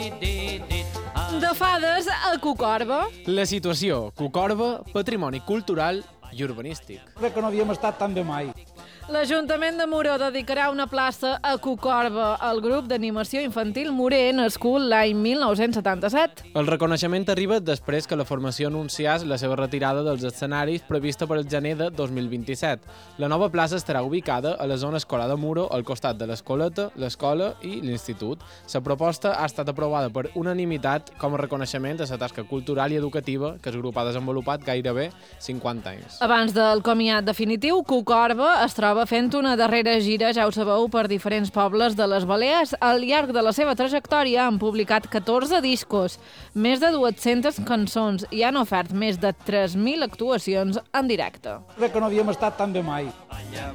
De fades a Cucorba. La situació, Cucorba, patrimoni cultural i urbanístic. Crec que no havíem estat tan bé mai. L'Ajuntament de Moró dedicarà una plaça a Cucorba al grup d'animació infantil Moré, nascut l'any 1977. El reconeixement arriba després que la formació anunciés la seva retirada dels escenaris prevista per el gener de 2027. La nova plaça estarà ubicada a la zona escolar de Muro, al costat de l'escoleta, l'escola i l'institut. La proposta ha estat aprovada per unanimitat com a reconeixement a la tasca cultural i educativa que el grup ha desenvolupat gairebé 50 anys. Abans del comiat definitiu, Cucorba es troba fent una darrera gira, ja ho sabeu, per diferents pobles de les Balears. Al llarg de la seva trajectòria han publicat 14 discos, més de 200 cançons i han ofert més de 3.000 actuacions en directe. Crec que no havíem estat tan bé mai.